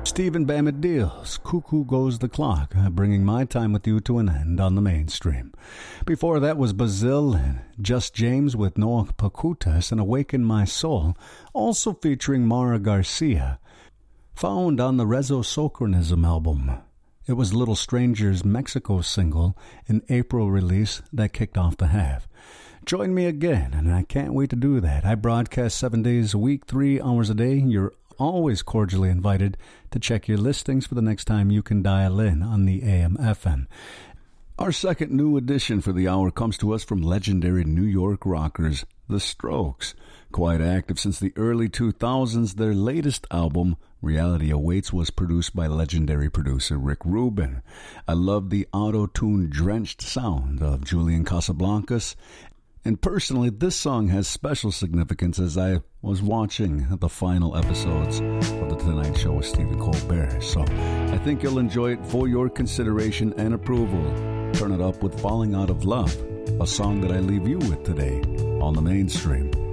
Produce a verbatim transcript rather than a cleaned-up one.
Stephen Bamidale's Cuckoo Goes the Clock, bringing my time with you to an end on the mainstream. Before that was Bazil and Just James with Noah Pacutas and Awaken My Soul, also featuring Mara Garcia, found on the Rezo Socornism album. It was Little Stranger's Mexico single, an April release that kicked off the half. Join me again, and I can't wait to do that. I broadcast seven days a week, three hours a day. You're always cordially invited to check your listings for the next time you can dial in on the A M F M. Our second new edition for the hour comes to us from legendary New York rockers, The Strokes. Quite active since the early two thousands, their latest album, Reality Awaits, was produced by legendary producer Rick Rubin. I love the auto-tune drenched sound of Julian Casablancas. And personally, this song has special significance as I was watching the final episodes of The Tonight Show with Stephen Colbert. So I think you'll enjoy it for your consideration and approval. Turn it up with Falling Out of Love, a song that I leave you with today on the mainstream.